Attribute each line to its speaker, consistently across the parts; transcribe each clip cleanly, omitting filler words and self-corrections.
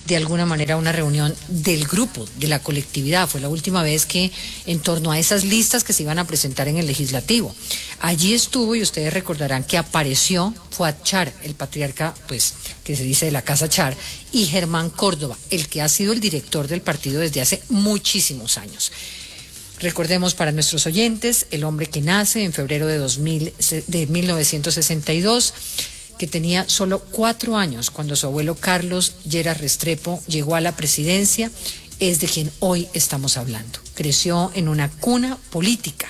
Speaker 1: de alguna manera una reunión del grupo, de la colectividad. Fue la última vez que en torno a esas listas que se iban a presentar en el legislativo. Allí estuvo, y ustedes recordarán que apareció Fuad Char, el patriarca, pues, que se dice de la Casa Char, y Germán Córdoba, el que ha sido el director del partido desde hace muchísimos años. Recordemos para nuestros oyentes, el hombre que nace en febrero de 1962, que tenía solo 4 años cuando su abuelo Carlos Lleras Restrepo llegó a la presidencia, es de quien hoy estamos hablando. Creció en una cuna política,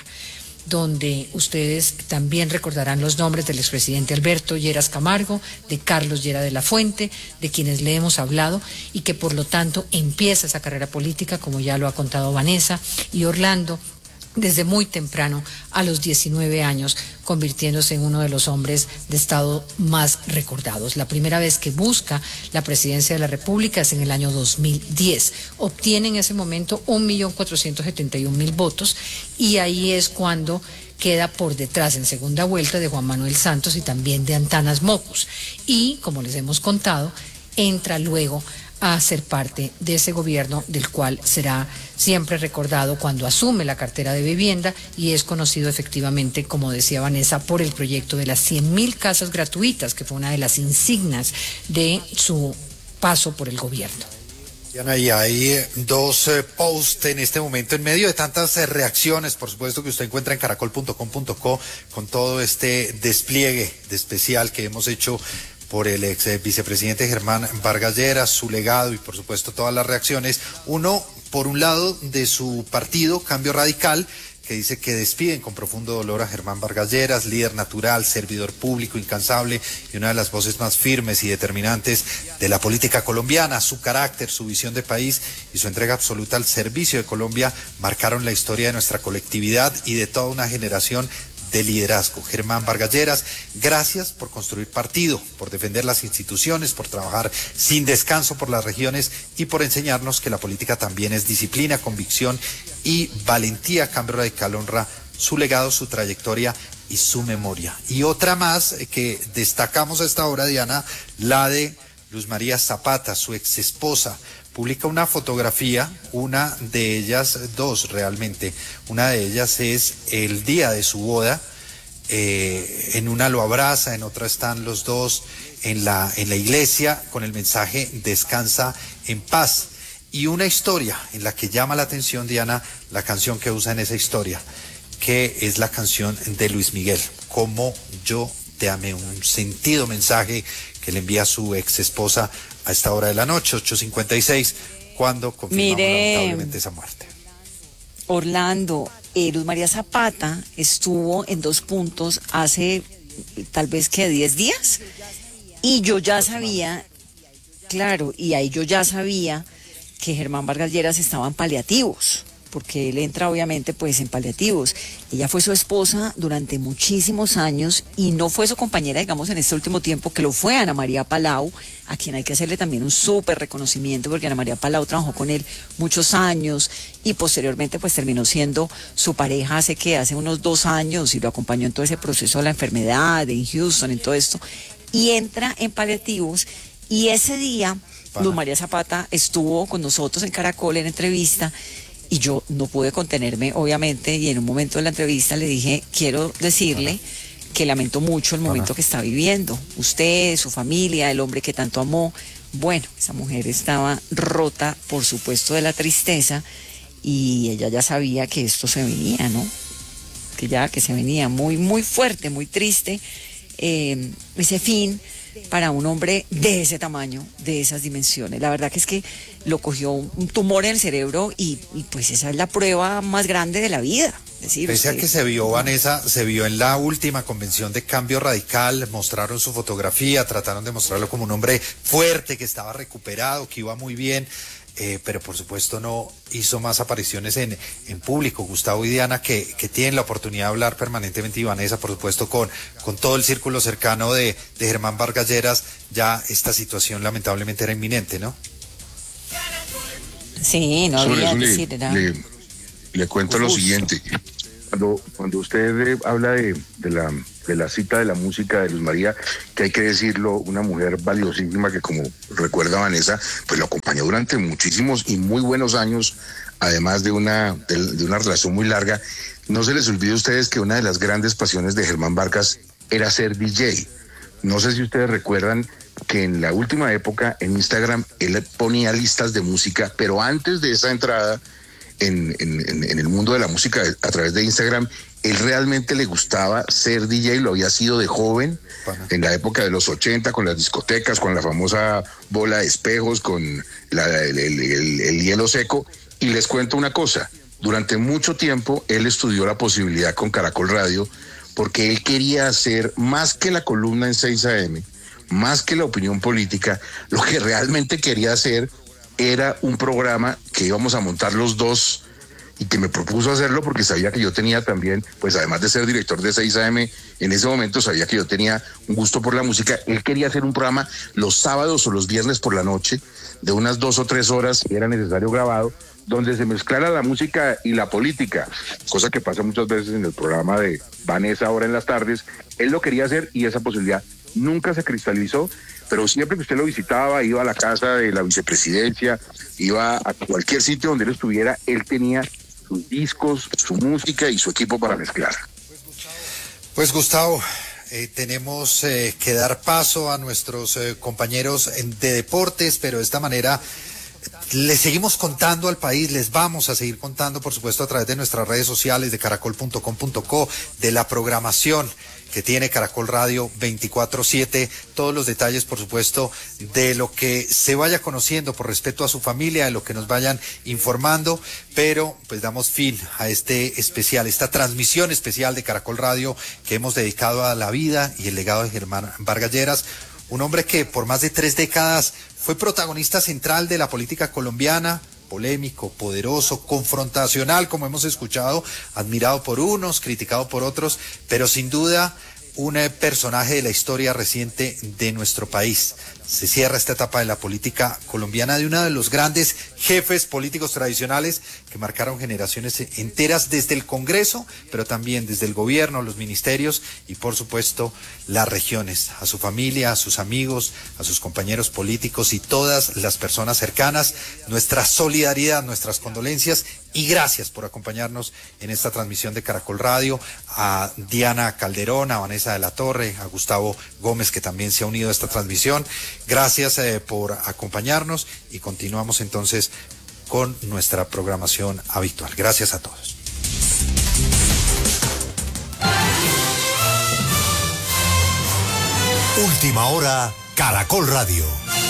Speaker 1: donde ustedes también recordarán los nombres del expresidente Alberto Lleras Camargo, de Carlos Lleras de la Fuente, de quienes le hemos hablado, y que por lo tanto empieza esa carrera política, como ya lo ha contado Vanessa y Orlando, desde muy temprano, a los 19 años, convirtiéndose en uno de los hombres de Estado más recordados. La primera vez que busca la presidencia de la República es en el año 2010. Obtiene en ese momento 1.471.000 votos, y ahí es cuando queda por detrás en segunda vuelta de Juan Manuel Santos y también de Antanas Mockus. Y, como les hemos contado, entra luego a ser parte de ese gobierno, del cual será siempre recordado cuando asume la cartera de vivienda, y es conocido efectivamente, como decía Vanessa, por el proyecto de las 100.000 casas gratuitas, que fue una de las insignias de su paso por el gobierno.
Speaker 2: Diana, y hay dos posts en este momento, en medio de tantas reacciones, por supuesto, que usted encuentra en caracol.com.co, con todo este despliegue de especial que hemos hecho por el ex vicepresidente Germán Vargas Lleras, su legado y por supuesto todas las reacciones. Uno, por un lado, de su partido, Cambio Radical, que dice que despiden con profundo dolor a Germán Vargas Lleras, líder natural, servidor público incansable y una de las voces más firmes y determinantes de la política colombiana. Su carácter, su visión de país y su entrega absoluta al servicio de Colombia marcaron la historia de nuestra colectividad y de toda una generación de liderazgo. Germán Vargas Lleras, gracias por construir partido, por defender las instituciones, por trabajar sin descanso por las regiones y por enseñarnos que la política también es disciplina, convicción y valentía. Cambio Radical honra su legado, su trayectoria y su memoria. Y otra más que destacamos a esta hora, Diana, la de Luz María Zapata, su ex esposa. Publica una fotografía, una de ellas, dos realmente, una de ellas es el día de su boda, en una lo abraza, en otra están los dos en la iglesia con el mensaje "descansa en paz", y una historia en la que llama la atención, Diana, la canción que usa en esa historia, que es la canción de Luis Miguel, "Como yo te amé", un sentido mensaje que le envía su ex esposa a esta hora de la noche, 8:56, cuando confirmamos lamentablemente esa muerte.
Speaker 3: Orlando, Luz María Zapata estuvo en 2 puntos hace tal vez que 10 días, y yo ya sabía, claro, y ahí yo ya sabía que Germán Vargas Lleras estaba en paliativos, porque él entra obviamente pues en paliativos. Ella fue su esposa durante muchísimos años y no fue su compañera, digamos, en este último tiempo, que lo fue Ana María Palau, a quien hay que hacerle también un súper reconocimiento, porque Ana María Palau trabajó con él muchos años y posteriormente pues terminó siendo su pareja hace unos 2 años, y lo acompañó en todo ese proceso de la enfermedad, en Houston, en todo esto, y entra en paliativos. Y ese día Luz María Zapata estuvo con nosotros en Caracol en entrevista, y yo no pude contenerme, obviamente, y en un momento de la entrevista le dije, quiero decirle que lamento mucho el momento que está viviendo. Usted, su familia, el hombre que tanto amó. Bueno, esa mujer estaba rota, por supuesto, de la tristeza, y ella ya sabía que esto se venía, ¿no? Que se venía muy, muy fuerte, muy triste, ese fin para un hombre de ese tamaño, de esas dimensiones. La verdad que es que lo cogió un tumor en el cerebro, y pues esa es la prueba más grande de la vida.
Speaker 2: Pese a que se vio, Vanessa, se vio en la última convención de Cambio Radical, mostraron su fotografía, trataron de mostrarlo como un hombre fuerte, que estaba recuperado, que iba muy bien, pero por supuesto no hizo más apariciones en público. Gustavo y Diana, que tienen la oportunidad de hablar permanentemente, y Vanessa, por supuesto, con todo el círculo cercano de Germán Vargas Lleras, ya esta situación lamentablemente era inminente, ¿no?
Speaker 3: Sí, no había decir, era...
Speaker 4: Le cuento lo siguiente. Cuando usted habla de de la cita de la música de Luz María, que hay que decirlo, una mujer valiosísima que, como recuerda Vanessa, pues lo acompañó durante muchísimos y muy buenos años, además de una relación muy larga. No se les olvide a ustedes que una de las grandes pasiones de Germán Vargas era ser DJ. No sé si ustedes recuerdan que en la última época en Instagram él ponía listas de música, pero antes de esa entrada en el mundo de la música a través de Instagram, él realmente le gustaba ser DJ, lo había sido de joven, en la época de los 80, con las discotecas, con la famosa bola de espejos, con el hielo seco. Y les cuento una cosa, durante mucho tiempo él estudió la posibilidad con Caracol Radio, porque él quería hacer más que la columna en 6 AM, más que la opinión política, lo que realmente quería hacer era un programa que íbamos a montar los dos, y que me propuso hacerlo porque sabía que yo tenía también, pues además de ser director de 6 AM, en ese momento sabía que yo tenía un gusto por la música. Él quería hacer un programa los sábados o los viernes por la noche, de unas 2 o 3 horas, si era necesario grabado, donde se mezclara la música y la política, cosa que pasa muchas veces en el programa de Vanessa ahora en las tardes. Él lo quería hacer y esa posibilidad nunca se cristalizó, pero siempre que usted lo visitaba, iba a la casa de la vicepresidencia, iba a cualquier sitio donde él estuviera, él tenía sus discos, su música y su equipo para mezclar.
Speaker 2: Pues Gustavo, tenemos que dar paso a nuestros compañeros de deportes, pero de esta manera les seguimos contando al país, les vamos a seguir contando, por supuesto, a través de nuestras redes sociales, de caracol.com.co, de la programación que tiene Caracol Radio 24/7, todos los detalles, por supuesto, de lo que se vaya conociendo por respeto a su familia, de lo que nos vayan informando, pero pues damos fin a este especial, esta transmisión especial de Caracol Radio que hemos dedicado a la vida y el legado de Germán Vargas Lleras, un hombre que por más de 3 décadas fue protagonista central de la política colombiana, polémico, poderoso, confrontacional, como hemos escuchado, admirado por unos, criticado por otros, pero sin duda un personaje de la historia reciente de nuestro país. Se cierra esta etapa de la política colombiana de uno de los grandes jefes políticos tradicionales que marcaron generaciones enteras desde el Congreso, pero también desde el gobierno, los ministerios y por supuesto las regiones. A su familia, a sus amigos, a sus compañeros políticos y todas las personas cercanas, nuestra solidaridad, nuestras condolencias y gracias por acompañarnos en esta transmisión de Caracol Radio, a Diana Calderón, a Vanessa de la Torre, a Gustavo Gómez, que también se ha unido a esta transmisión. Gracias por acompañarnos y continuamos entonces con nuestra programación habitual. Gracias a todos.
Speaker 5: Última hora, Caracol Radio.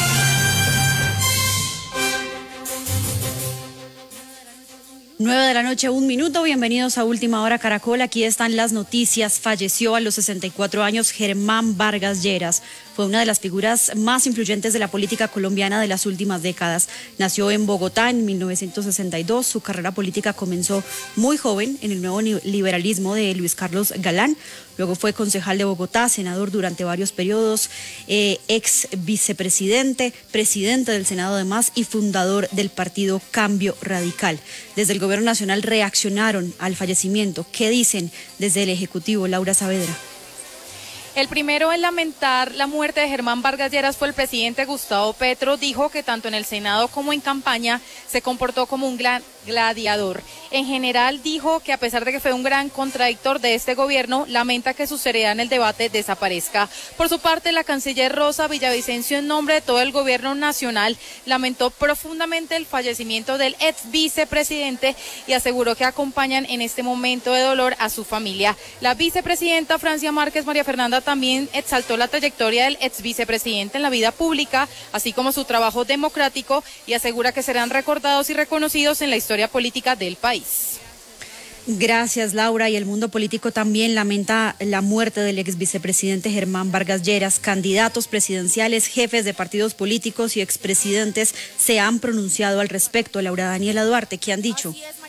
Speaker 6: 9:01 p.m, bienvenidos a Última Hora Caracol, aquí están las noticias. Falleció a los 64 años Germán Vargas Lleras, fue una de las figuras más influyentes de la política colombiana de las últimas décadas. Nació en Bogotá en 1962, su carrera política comenzó muy joven en el nuevo liberalismo de Luis Carlos Galán, luego fue concejal de Bogotá, senador durante varios periodos, ex vicepresidente, presidente del Senado además y fundador del partido Cambio Radical. Desde el Gobierno Nacional reaccionaron al fallecimiento. ¿Qué dicen desde el Ejecutivo? Laura Saavedra.
Speaker 7: El primero en lamentar la muerte de Germán Vargas Lleras fue el presidente Gustavo Petro. Dijo que tanto en el Senado como en campaña se comportó como un gladiador. En general dijo que a pesar de que fue un gran contradictor de este gobierno, lamenta que su seriedad en el debate desaparezca. Por su parte, la canciller Rosa Villavicencio, en nombre de todo el gobierno nacional, lamentó profundamente el fallecimiento del ex vicepresidente y aseguró que acompañan en este momento de dolor a su familia. La vicepresidenta Francia Márquez María Fernanda también exaltó la trayectoria del ex vicepresidente en la vida pública, así como su trabajo democrático, y asegura que serán recordados y reconocidos en la historia política del país.
Speaker 6: Gracias, Laura. Y el mundo político también lamenta la muerte del ex vicepresidente Germán Vargas Lleras. Candidatos presidenciales, jefes de partidos políticos y expresidentes se han pronunciado al respecto. Laura Daniela Duarte, ¿qué han dicho?
Speaker 7: Así es, María Fernanda.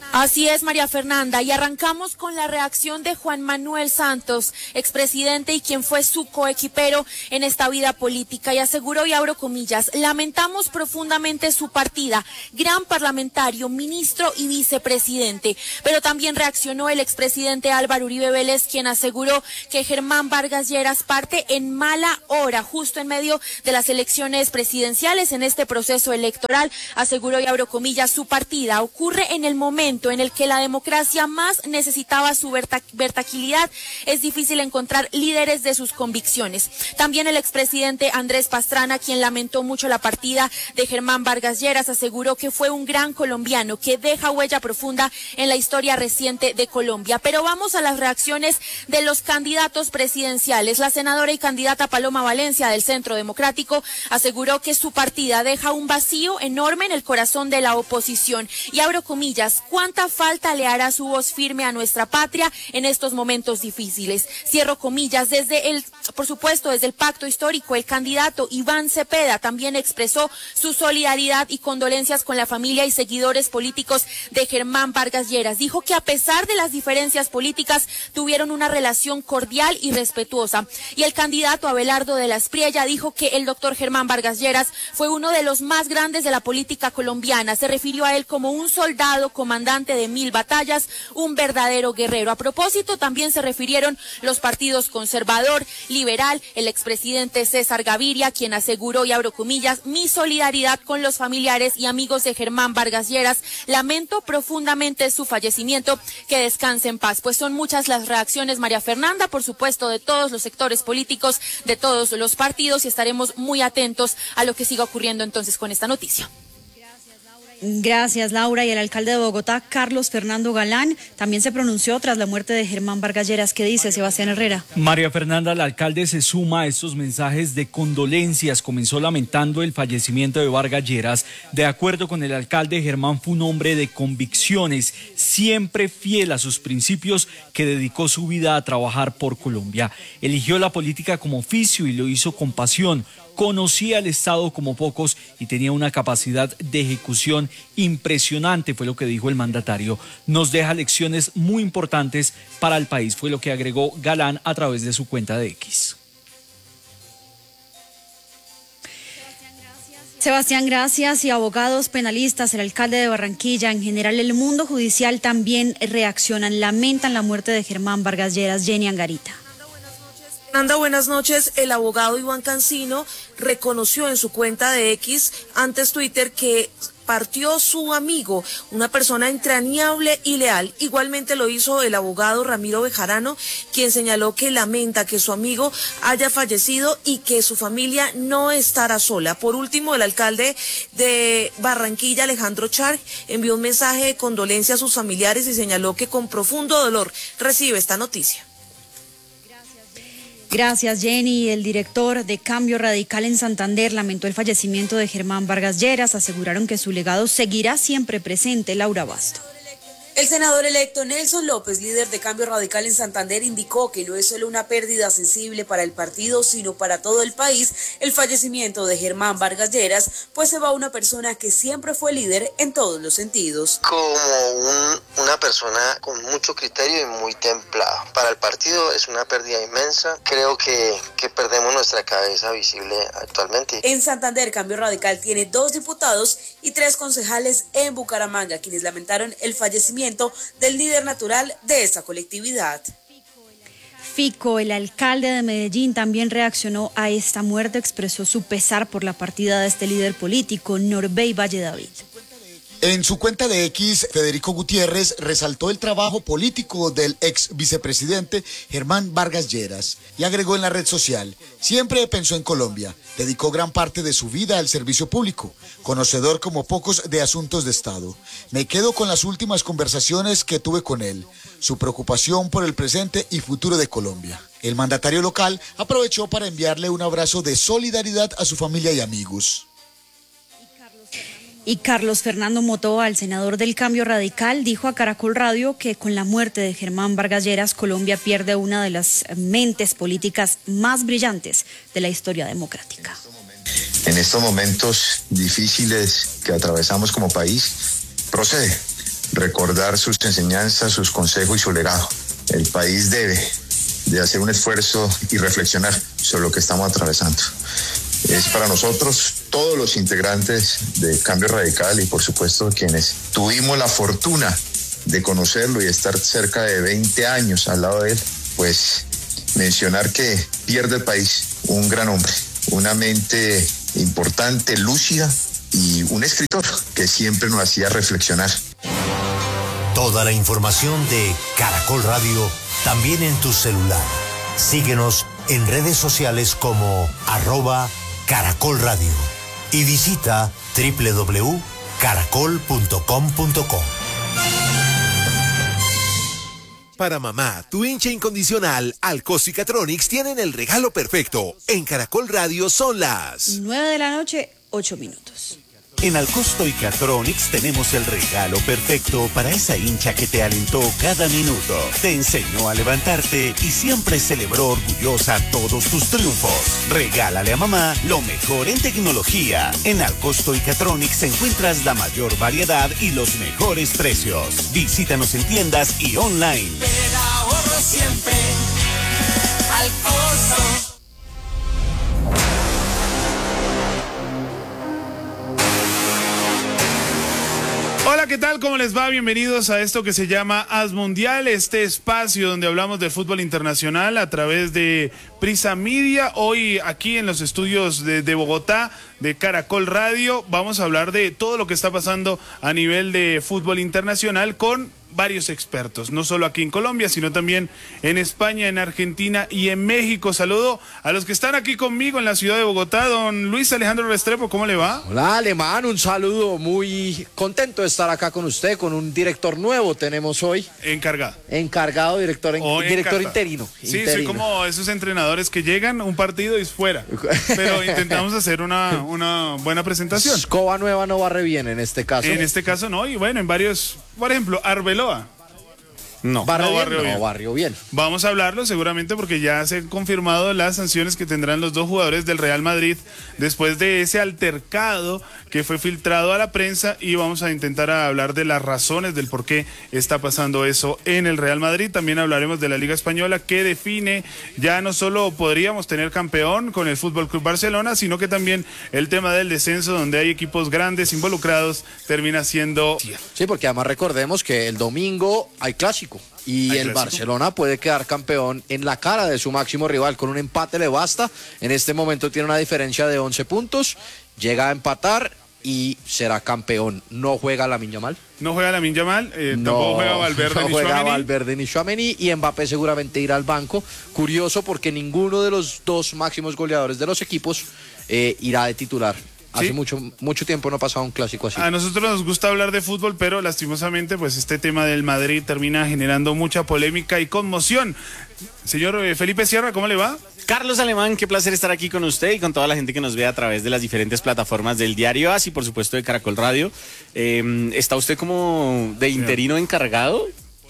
Speaker 8: Así es, María Fernanda, y arrancamos con la reacción de Juan Manuel Santos, expresidente y quien fue su coequipero en esta vida política, y aseguró, y abro comillas, lamentamos profundamente su partida, gran parlamentario, ministro y vicepresidente. Pero también reaccionó el expresidente Álvaro Uribe Vélez, quien aseguró que Germán Vargas Lleras parte en mala hora, justo en medio de las elecciones presidenciales en este proceso electoral. Aseguró, y abro comillas, su partida ocurre en el momento en el que la democracia más necesitaba su versatilidad. Es difícil encontrar líderes de sus convicciones. También el expresidente Andrés Pastrana, quien lamentó mucho la partida de Germán Vargas Lleras, aseguró que fue un gran colombiano que deja huella profunda en la historia reciente de Colombia. Pero vamos a las reacciones de los candidatos presidenciales. La senadora y candidata Paloma Valencia del Centro Democrático aseguró que su partida deja un vacío enorme en el corazón de la oposición. Y abro comillas, ¿cuánta falta le hará su voz firme a nuestra patria en estos momentos difíciles? Cierro comillas. Por supuesto, desde el pacto histórico, el candidato Iván Cepeda también expresó su solidaridad y condolencias con la familia y seguidores políticos de Germán Vargas Lleras. Dijo que a pesar de las diferencias políticas, tuvieron una relación cordial y respetuosa. Y el candidato Abelardo de la Espriella dijo que el doctor Germán Vargas Lleras fue uno de los más grandes de la política colombiana. Se refirió a él como un soldado, comandante de 1000 batallas, un verdadero guerrero. A propósito, también se refirieron los partidos conservador, liberal, el expresidente César Gaviria, quien aseguró, y abro comillas, mi solidaridad con los familiares y amigos de Germán Vargas Lleras. Lamento profundamente su fallecimiento, que descanse en paz. Pues son muchas las reacciones, María Fernanda, por supuesto, de todos los sectores políticos, de todos los partidos, y estaremos muy atentos a lo que siga ocurriendo entonces con esta noticia.
Speaker 6: Gracias, Laura. Y el alcalde de Bogotá, Carlos Fernando Galán, también se pronunció tras la muerte de Germán Vargas Lleras. ¿Qué dice Sebastián Herrera?
Speaker 9: María Fernanda, el alcalde se suma a estos mensajes de condolencias. Comenzó lamentando el fallecimiento de Vargas Lleras. De acuerdo con el alcalde, Germán fue un hombre de convicciones, siempre fiel a sus principios, que dedicó su vida a trabajar por Colombia. Eligió la política como oficio y lo hizo con pasión. Conocía el Estado como pocos y tenía una capacidad de ejecución impresionante, fue lo que dijo el mandatario. Nos deja lecciones muy importantes para el país, fue lo que agregó Galán a través de su cuenta de X.
Speaker 6: Sebastián, gracias. Y abogados penalistas, el alcalde de Barranquilla, en general el mundo judicial también reaccionan, lamentan la muerte de Germán Vargas Lleras. Jenny Angarita.
Speaker 10: Fernanda, buenas noches. El abogado Iván Cancino reconoció en su cuenta de X, antes Twitter, que partió su amigo, una persona entrañable y leal. Igualmente lo hizo el abogado Ramiro Bejarano, quien señaló que lamenta que su amigo haya fallecido y que su familia no estará sola. Por último, el alcalde de Barranquilla, Alejandro Char, envió un mensaje de condolencia a sus familiares y señaló que con profundo dolor recibe esta noticia.
Speaker 6: Gracias, Jenny. El director de Cambio Radical en Santander lamentó el fallecimiento de Germán Vargas Lleras. Aseguraron que su legado seguirá siempre presente. Laura Basto.
Speaker 11: El senador electo Nelson López, líder de Cambio Radical en Santander, indicó que no es solo una pérdida sensible para el partido, sino para todo el país, el fallecimiento de Germán Vargas Lleras, pues se va una persona que siempre fue líder en todos los sentidos.
Speaker 12: Como una persona con mucho criterio y muy templado. Para el partido es una pérdida inmensa. Creo que perdemos nuestra cabeza visible actualmente.
Speaker 11: En Santander, Cambio Radical tiene 2 diputados y 3 concejales en Bucaramanga, quienes lamentaron el fallecimiento del líder natural de esta colectividad.
Speaker 6: Fico, el alcalde de Medellín, también reaccionó a esta muerte, expresó su pesar por la partida de este líder político, Norbey Valle David.
Speaker 13: En su cuenta de X, Federico Gutiérrez resaltó el trabajo político del ex vicepresidente Germán Vargas Lleras y agregó en la red social: siempre pensó en Colombia, dedicó gran parte de su vida al servicio público, conocedor como pocos de asuntos de Estado. Me quedo con las últimas conversaciones que tuve con él, su preocupación por el presente y futuro de Colombia. El mandatario local aprovechó para enviarle un abrazo de solidaridad a su familia y amigos.
Speaker 6: Y Carlos Fernando Motoa, el senador del Cambio Radical, dijo a Caracol Radio que con la muerte de Germán Vargas Lleras, Colombia pierde una de las mentes políticas más brillantes de la historia democrática.
Speaker 14: En estos momentos difíciles que atravesamos como país, procede
Speaker 4: recordar sus enseñanzas, sus consejos y su legado. El país debe de hacer un esfuerzo y reflexionar sobre lo que estamos atravesando. Es para nosotros, todos los integrantes de Cambio Radical y por supuesto quienes tuvimos la fortuna de conocerlo y estar cerca de 20 años al lado de él, pues mencionar que pierde el país un gran hombre, una mente importante, lúcida y un escritor que siempre nos hacía reflexionar.
Speaker 5: Toda la información de Caracol Radio también en tu celular. Síguenos en redes sociales como @Caracol Radio y visita www.caracol.com.co.
Speaker 14: Para mamá, tu hincha incondicional, Alcosto y Catronics tienen el regalo perfecto. En Caracol Radio son las
Speaker 6: 9 de la noche, 8 minutos.
Speaker 15: En Alcosto y Catronics tenemos el regalo perfecto para esa hincha que te alentó cada minuto, te enseñó a levantarte y siempre celebró orgullosa todos tus triunfos. Regálale a mamá lo mejor en tecnología. En Alcosto y Catronics encuentras la mayor variedad y los mejores precios. Visítanos en tiendas y online.
Speaker 16: Pero ahorro siempre Alcosto.
Speaker 17: Hola, ¿qué tal? ¿Cómo les va? Bienvenidos a esto que se llama AS Mundial, este espacio donde hablamos de fútbol internacional a través de Prisa Media. Hoy aquí en los estudios de Bogotá, de Caracol Radio, vamos a hablar de todo lo que está pasando a nivel de fútbol internacional con varios expertos, no solo aquí en Colombia, sino también en España, en Argentina y en México. Saludo a los que están aquí conmigo en la ciudad de Bogotá. Don Luis Alejandro Restrepo, ¿cómo le va?
Speaker 18: Hola, Alemán, un saludo, muy contento de estar acá con usted, con un director nuevo tenemos hoy. Encargado, director interino.
Speaker 17: Sí, soy como esos entrenadores que llegan un partido y fuera, pero intentamos hacer una buena presentación.
Speaker 18: Escoba nueva no barre bien en este caso.
Speaker 17: En este caso no, y bueno, en varios, por ejemplo, Arbeloa. No
Speaker 18: barrió bien.
Speaker 17: Vamos a hablarlo seguramente porque ya se han confirmado las sanciones que tendrán los dos jugadores del Real Madrid después de ese altercado que fue filtrado a la prensa, y vamos a intentar hablar de las razones del por qué está pasando eso en el Real Madrid. También hablaremos de la Liga Española, que define, ya no solo podríamos tener campeón con el Fútbol Club Barcelona, sino que también el tema del descenso, donde hay equipos grandes involucrados, termina siendo...
Speaker 18: Sí, porque además recordemos que el domingo hay clásico. Y el Barcelona puede quedar campeón en la cara de su máximo rival. Con un empate le basta. En este momento tiene una diferencia de 11 puntos. Llega a empatar y será campeón. No juega Lamine Yamal.
Speaker 17: No juega Lamine Yamal, tampoco juega Valverde ni Tchouaméni.
Speaker 18: Valverde ni Tchouaméni, y Mbappé seguramente irá al banco. Curioso porque ninguno de los dos máximos goleadores de los equipos irá de titular. Hace mucho tiempo no pasaba un clásico así.
Speaker 17: A nosotros nos gusta hablar de fútbol, pero lastimosamente pues este tema del Madrid termina generando mucha polémica y conmoción. Señor Felipe Sierra, ¿cómo le va?
Speaker 19: Carlos Alemán, qué placer estar aquí con usted y con toda la gente que nos ve a través de las diferentes plataformas del diario AS y por supuesto de Caracol Radio. ¿Está usted como de interino encargado?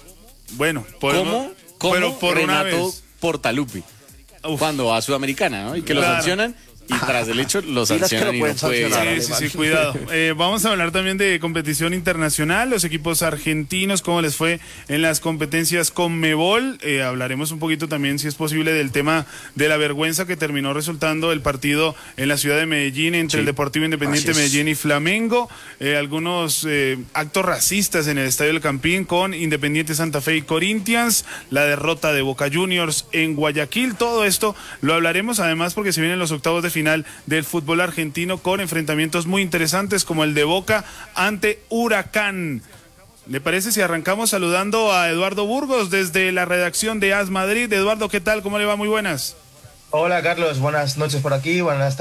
Speaker 17: Bueno,
Speaker 19: ¿Cómo
Speaker 17: por
Speaker 19: Renato Portaluppi cuando va a Sudamericana, ¿no? Y que lo sancionan. Y tras el hecho lo sancionan y no puede...
Speaker 17: Sí, cuidado. Vamos a hablar también de competición internacional, los equipos argentinos, cómo les fue en las competencias Conmebol. Hablaremos un poquito también, si es posible, del tema de la vergüenza que terminó resultando el partido en la ciudad de Medellín entre el Deportivo Independiente Medellín y Flamengo. Algunos actos racistas en el Estadio del Campín con Independiente Santa Fe y Corinthians, la derrota de Boca Juniors en Guayaquil. Todo esto lo hablaremos, además porque se vienen los octavos de final del fútbol argentino con enfrentamientos muy interesantes como el de Boca ante Huracán. ¿Le parece si arrancamos saludando a Eduardo Burgos desde la redacción de AS Madrid? Eduardo, ¿qué tal? ¿Cómo le va? Muy buenas.
Speaker 20: Hola Carlos, buenas noches por aquí,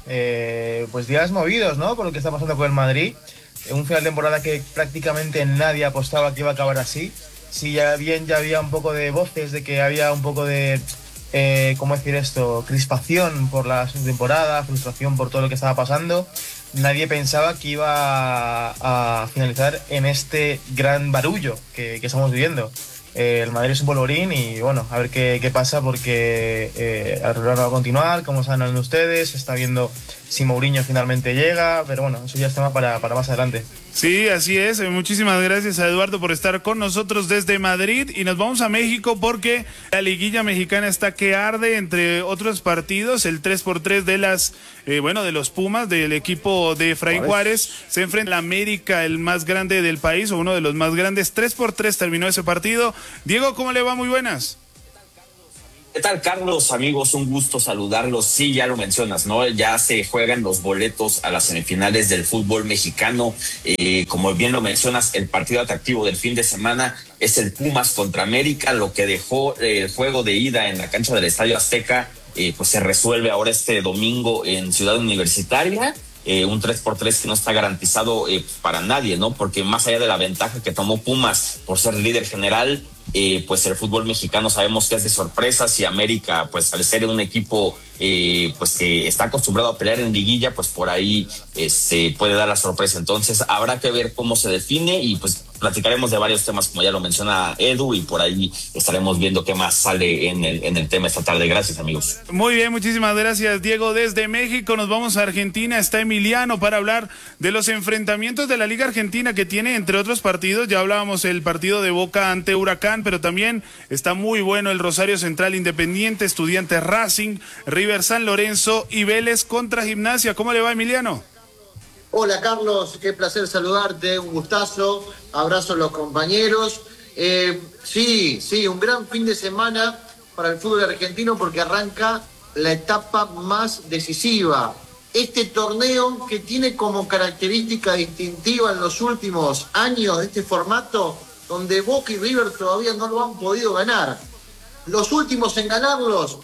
Speaker 20: pues días movidos, ¿no? Por lo que está pasando con el Madrid. Un final de temporada que prácticamente nadie apostaba que iba a acabar así. Sí, ya había un poco de voces de que había un poco de... ¿cómo decir esto? Crispación por la temporada, frustración por todo lo que estaba pasando. Nadie pensaba que iba a finalizar en este gran barullo que estamos viviendo. El Madrid es un polvorín y bueno, a ver qué pasa porque el programa va a continuar, como saben ustedes, está viendo si Mourinho finalmente llega, pero bueno, eso ya es tema para más adelante.
Speaker 17: Sí, así es. Muchísimas gracias a Eduardo por estar con nosotros desde Madrid y nos vamos a México porque la liguilla mexicana está que arde, entre otros partidos, el 3x3 de los Pumas, del equipo de Efraín Juárez, se enfrenta a la América, el más grande del país o uno de los más grandes. 3x3 terminó ese partido. Diego, ¿cómo le va? Muy buenas.
Speaker 21: ¿Qué tal, Carlos? Amigos, un gusto saludarlos. Sí, ya lo mencionas, ¿no? Ya se juegan los boletos a las semifinales del fútbol mexicano. Como bien lo mencionas, el partido atractivo del fin de semana es el Pumas contra América. Lo que dejó el juego de ida en la cancha del Estadio Azteca, pues se resuelve ahora este domingo en Ciudad Universitaria. Un 3x3 que no está garantizado para nadie, ¿no? Porque más allá de la ventaja que tomó Pumas por ser líder general, pues el fútbol mexicano sabemos que es de sorpresas y América, pues al ser un equipo pues que está acostumbrado a pelear en liguilla, pues por ahí puede dar la sorpresa. Entonces habrá que ver cómo se define y pues platicaremos de varios temas, como ya lo menciona Edu, y por ahí estaremos viendo qué más sale en el tema esta tarde. Gracias, amigos.
Speaker 17: Muy bien, muchísimas gracias, Diego. Desde México nos vamos a Argentina. Está Emiliano para hablar de los enfrentamientos de la Liga Argentina, que tiene, entre otros partidos, ya hablábamos el partido de Boca ante Huracán, pero también está muy bueno el Rosario Central Independiente, Estudiantes Racing, River San Lorenzo y Vélez contra Gimnasia. ¿Cómo le va, Emiliano?
Speaker 22: Hola, Carlos, qué placer saludarte, un gustazo, abrazo a los compañeros. Sí, un gran fin de semana para el fútbol argentino porque arranca la etapa más decisiva. Este torneo que tiene como característica distintiva en los últimos años este formato, donde Boca y River todavía no lo han podido ganar. Los últimos en ganarlos,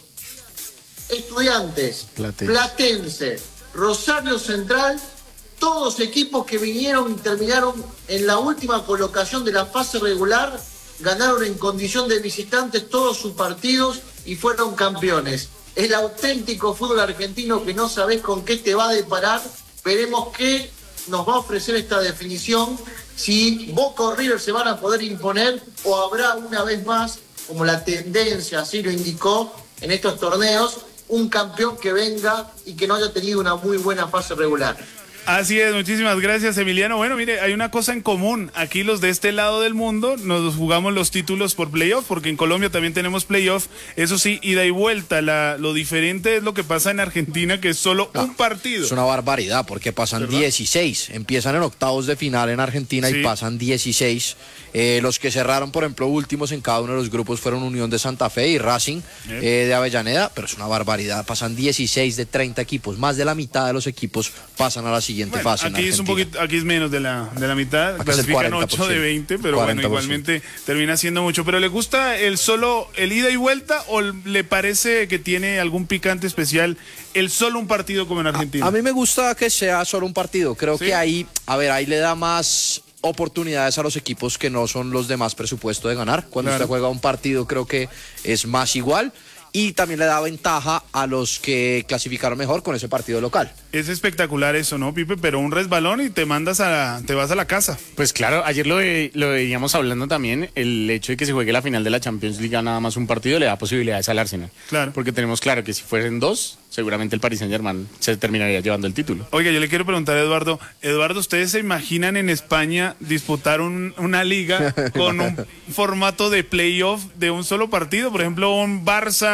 Speaker 22: Estudiantes, Platense, Rosario Central, todos equipos que vinieron y terminaron en la última colocación de la fase regular, ganaron en condición de visitantes todos sus partidos y fueron campeones. El auténtico fútbol argentino que no sabés con qué te va a deparar. Veremos qué nos va a ofrecer esta definición, si Boca o River se van a poder imponer o habrá una vez más, como la tendencia así lo indicó en estos torneos, un campeón que venga y que no haya tenido una muy buena fase regular.
Speaker 17: Así es, muchísimas gracias, Emiliano. Bueno, mire, hay una cosa en común. Aquí los de este lado del mundo nos jugamos los títulos por playoff, porque en Colombia también tenemos playoff. Eso sí, ida y vuelta. Lo diferente es lo que pasa en Argentina, que es solo un partido.
Speaker 18: Es una barbaridad, porque pasan 16. Empiezan en octavos de final en Argentina y pasan 16. Los que cerraron, por ejemplo, últimos en cada uno de los grupos fueron Unión de Santa Fe y Racing de Avellaneda, pero es una barbaridad. Pasan 16 de 30 equipos. Más de la mitad de los equipos pasan a la siguiente fase.
Speaker 17: Aquí es un poquito, aquí es menos de la mitad, clasifican 8 de 20, pero 40%. Bueno, igualmente termina siendo mucho. ¿Pero le gusta el ida y vuelta o le parece que tiene algún picante especial el solo un partido como en Argentina?
Speaker 18: A mí me gusta que sea solo un partido. Creo que ahí le da más oportunidades a los equipos que no son los de más presupuesto de ganar. Cuando usted juega un partido creo que es más igual. Y también le da ventaja a los que clasificaron mejor con ese partido local.
Speaker 17: Es espectacular eso, ¿no, Pipe? Pero un resbalón y te vas a la casa.
Speaker 19: Pues claro, ayer lo veíamos hablando también, el hecho de que se juegue la final de la Champions League nada más un partido le da posibilidades al Arsenal. Claro. Porque tenemos claro que si fuesen dos, seguramente el Paris Saint-Germain se terminaría llevando el título.
Speaker 17: Oiga, yo le quiero preguntar a Eduardo. Eduardo, ¿ustedes se imaginan en España disputar una liga con un formato de playoff de un solo partido? Por ejemplo, un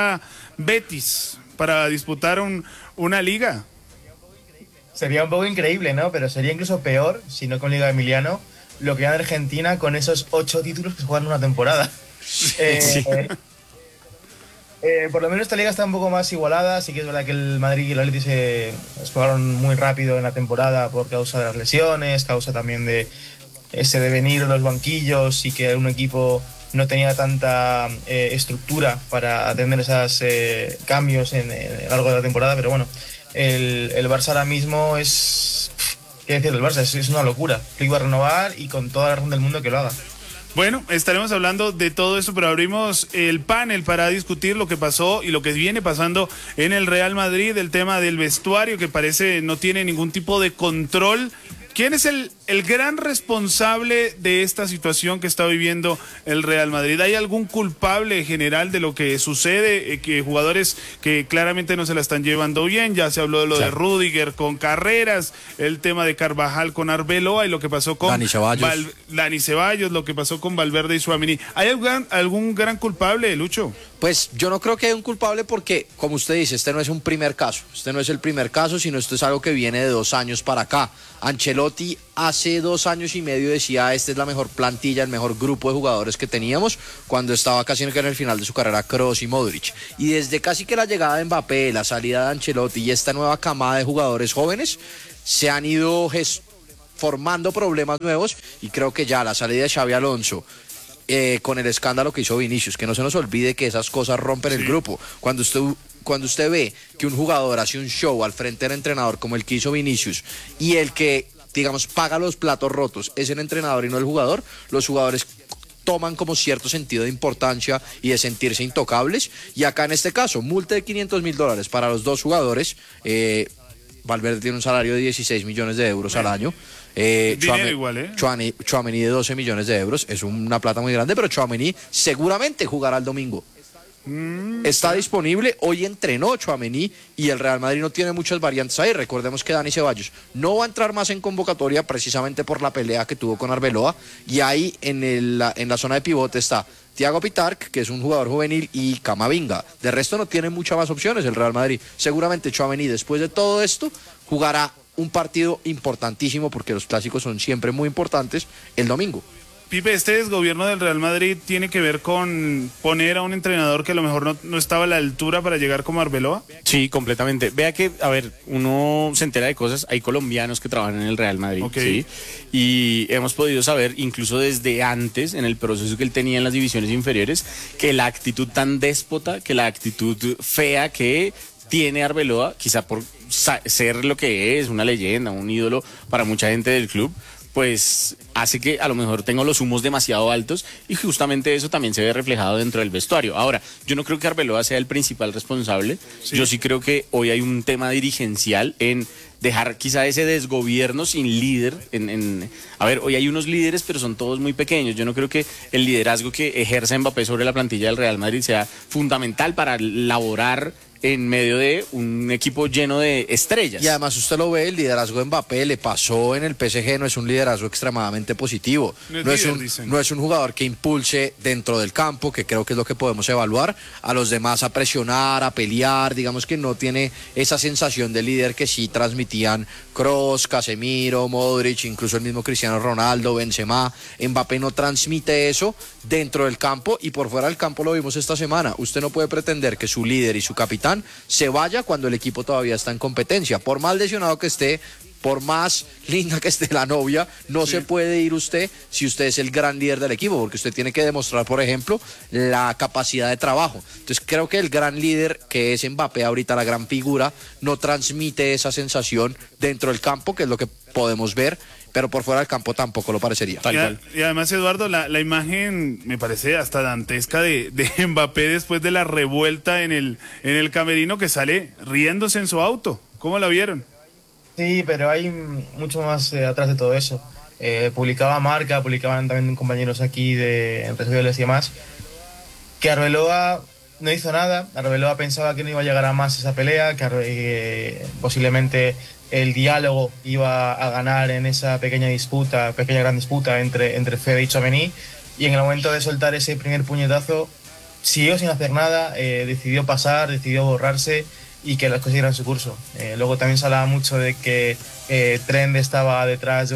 Speaker 17: Barça-Betis para disputar una liga.
Speaker 20: Sería un poco increíble, ¿no? Pero sería incluso peor, si no con Liga Emiliano, lo que gana Argentina con esos 8 títulos que se juegan en una temporada. Por lo menos esta liga está un poco más igualada. Sí que es verdad que el Madrid y el Atleti se jugaron muy rápido en la temporada por causa de las lesiones, causa también de ese devenir de los banquillos y que un equipo no tenía tanta estructura para atender esos cambios a lo largo de la temporada, pero bueno, el Barça ahora mismo es... ¿Qué decir del Barça? Es una locura. Flick va a renovar y con toda la razón del mundo que lo haga.
Speaker 17: Bueno, estaremos hablando de todo eso, pero abrimos el panel para discutir lo que pasó y lo que viene pasando en el Real Madrid, el tema del vestuario que parece no tiene ningún tipo de control. ¿Quién es el gran responsable de esta situación que está viviendo el Real Madrid? ¿Hay algún culpable general de lo que sucede? Que jugadores que claramente no se la están llevando bien. Ya se habló de lo de Rüdiger con Carreras, el tema de Carvajal con Arbeloa y lo que pasó con Dani Ceballos, lo que pasó con Valverde y Tchouaméni. ¿Hay algún gran culpable, Lucho?
Speaker 18: Pues yo no creo que haya un culpable porque, como usted dice, este no es un primer caso. Este no es el primer caso, sino esto es algo que viene de 2 años para acá. Ancelotti hace 2 años y medio decía, esta es la mejor plantilla, el mejor grupo de jugadores que teníamos, cuando estaba casi en el final de su carrera Kroos y Modric. Y desde casi que la llegada de Mbappé, la salida de Ancelotti y esta nueva camada de jugadores jóvenes, se han ido formando problemas nuevos, y creo que ya la salida de Xabi Alonso, con el escándalo que hizo Vinicius, que no se nos olvide que esas cosas rompen el grupo. Cuando usted ve que un jugador hace un show al frente del entrenador como el que hizo Vinicius, y el que, digamos, paga los platos rotos es el entrenador y no el jugador, los jugadores toman como cierto sentido de importancia y de sentirse intocables. Y acá en este caso, multa de $500,000 para los 2 jugadores. Valverde tiene un salario de 16 millones de euros al año. Tchouaméni de 12 millones de euros. Es una plata muy grande, pero Tchouaméni seguramente jugará el domingo. Está disponible, hoy entrenó Tchouaméni y el Real Madrid no tiene muchas variantes ahí. Recordemos que Dani Ceballos no va a entrar más en convocatoria precisamente por la pelea que tuvo con Arbeloa, y ahí en la zona de pivote está Thiago Pitarch, que es un jugador juvenil, y Camavinga. De resto no tiene muchas más opciones el Real Madrid. Seguramente Tchouaméni, después de todo esto, jugará un partido importantísimo, porque los clásicos son siempre muy importantes, el domingo.
Speaker 17: Pipe, ¿este desgobierno del Real Madrid tiene que ver con poner a un entrenador que a lo mejor no estaba a la altura para llegar como Arbeloa?
Speaker 19: Sí, completamente. Vea que, a ver, uno se entera de cosas. Hay colombianos que trabajan en el Real Madrid, ¿sí? Y hemos podido saber, incluso desde antes, en el proceso que él tenía en las divisiones inferiores, que la actitud tan déspota, que la actitud fea que tiene Arbeloa, quizá por ser lo que es, una leyenda, un ídolo para mucha gente del club, pues hace que a lo mejor tenga los humos demasiado altos, y justamente eso también se ve reflejado dentro del vestuario. Ahora, yo no creo que Arbeloa sea el principal responsable. Yo sí creo que hoy hay un tema dirigencial en dejar quizá ese desgobierno sin líder. A ver, hoy hay unos líderes, pero son todos muy pequeños. Yo no creo que el liderazgo que ejerce Mbappé sobre la plantilla del Real Madrid sea fundamental para laborar en medio de un equipo lleno de estrellas.
Speaker 18: Y además usted lo ve, el liderazgo de Mbappé le pasó en el PSG, no es un liderazgo extremadamente positivo. No es un jugador que impulse dentro del campo, que creo que es lo que podemos evaluar, a los demás a presionar, a pelear. Digamos que no tiene esa sensación de líder que sí transmitían Kroos, Casemiro, Modric, incluso el mismo Cristiano Ronaldo, Benzema. Mbappé no transmite eso dentro del campo, y por fuera del campo lo vimos esta semana. Usted no puede pretender que su líder y su capitán se vaya cuando el equipo todavía está en competencia. Por más lesionado que esté, por más linda que esté la novia, no se puede ir usted si usted es el gran líder del equipo, porque usted tiene que demostrar, por ejemplo, la capacidad de trabajo. Entonces creo que el gran líder, que es Mbappé ahorita, la gran figura, no transmite esa sensación dentro del campo, que es lo que podemos ver, pero por fuera del campo tampoco lo parecería.
Speaker 17: Y además, Eduardo, la imagen me parece hasta dantesca de Mbappé después de la revuelta en el camerino, que sale riéndose en su auto. ¿Cómo la vieron?
Speaker 20: Sí, pero hay mucho más atrás de todo eso. Publicaba Marca, publicaban también compañeros aquí en redes sociales y demás, que Arbeloa no hizo nada. Arbeloa pensaba que no iba a llegar a más esa pelea, que posiblemente el diálogo iba a ganar en esa pequeña gran disputa entre Fede y Tchouaméni, y en el momento de soltar ese primer puñetazo siguió sin hacer nada, decidió pasar, decidió borrarse y que las cosas siguieran su curso. Luego también se hablaba mucho de que Trent estaba detrás de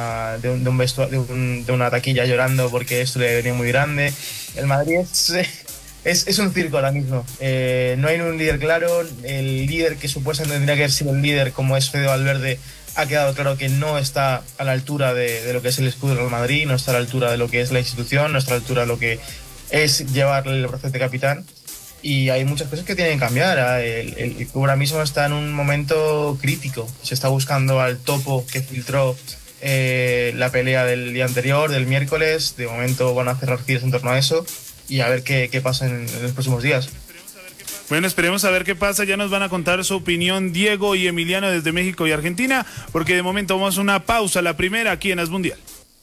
Speaker 20: una taquilla llorando porque esto le venía muy grande. El Madrid es un circo ahora mismo. No hay un líder claro. El líder que supuestamente tendría que haber sido el líder, como es Fede Valverde, ha quedado claro que no está a la altura de lo que es el escudo del Real Madrid, no está a la altura de lo que es la institución, no está a la altura de lo que es llevarle el proceso de capitán. Y hay muchas cosas que tienen que cambiar. El club ahora mismo está en un momento crítico. Se está buscando al topo que filtró la pelea del día anterior, del miércoles. De momento van a cerrar filas en torno a eso y a ver qué pasa en los próximos días.
Speaker 17: Bueno, esperemos a ver qué pasa. Ya nos van a contar su opinión Diego y Emiliano desde México y Argentina, porque de momento vamos a una pausa, la primera aquí en As Mundial.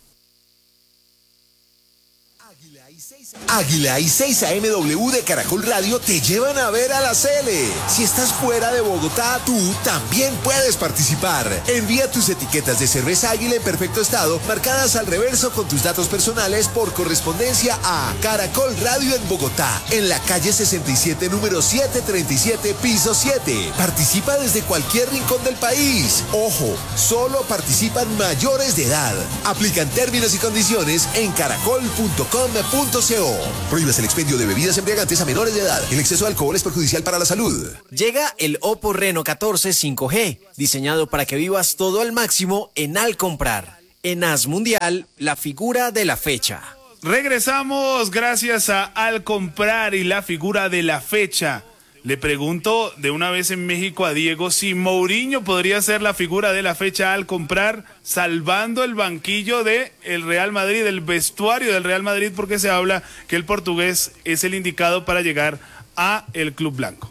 Speaker 14: Águila y 6 AMW de Caracol Radio te llevan a ver a la Sele. Si estás fuera de Bogotá, tú también puedes participar. Envía tus etiquetas de cerveza Águila en perfecto estado, marcadas al reverso con tus datos personales por correspondencia a Caracol Radio en Bogotá, en la calle 67, número 737, piso 7. Participa desde cualquier rincón del país. Ojo, solo participan mayores de edad. Aplican términos y condiciones en caracol.com.co. Prohíbas el expendio de bebidas embriagantes a menores de edad. El exceso de alcohol es perjudicial para la salud.
Speaker 1: Llega el Oppo Reno 14 5G, diseñado para que vivas todo al máximo en Al Comprar. En As Mundial, la figura de la fecha.
Speaker 17: Regresamos gracias a Al Comprar y la figura de la fecha. Le pregunto de una vez en México a Diego si Mourinho podría ser la figura de la fecha Al Comprar, salvando el banquillo de el Real Madrid, el vestuario del Real Madrid, porque se habla que el portugués es el indicado para llegar a el club blanco.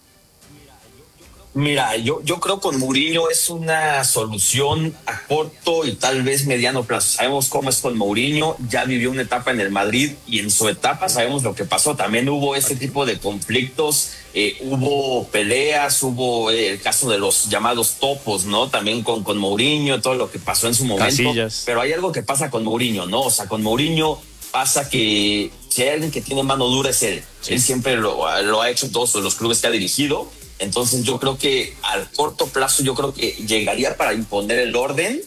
Speaker 21: Mira, yo creo con Mourinho es una solución a corto y tal vez mediano plazo. Sabemos cómo es con Mourinho, ya vivió una etapa en el Madrid y en su etapa sabemos lo que pasó. También hubo este tipo de conflictos, hubo peleas, hubo el caso de los llamados topos, ¿no? También con Mourinho, todo lo que pasó en su momento.
Speaker 19: Casillas.
Speaker 21: Pero hay algo que pasa con Mourinho, ¿no? O sea, con Mourinho pasa que si hay alguien que tiene mano dura es él. Sí. Él siempre lo ha hecho en todos los clubes que ha dirigido. Entonces yo creo que al corto plazo yo creo que llegaría para imponer el orden